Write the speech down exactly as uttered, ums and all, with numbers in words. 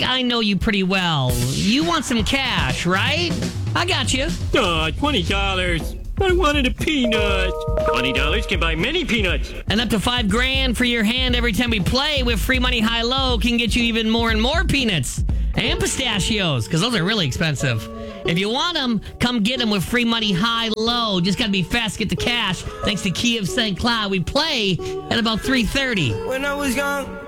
I know you pretty well. You want some cash, right? I got you. Aw, twenty dollars. I wanted a peanut. twenty dollars can buy many peanuts. And up to five grand for your hand every time we play with free money high-low can get you even more and more peanuts. And pistachios, because those are really expensive. If you want them, come get them with free money high-low. Just got to be fast to get the cash. Thanks to Key of Saint Cloud. We play at about three thirty. When I was young,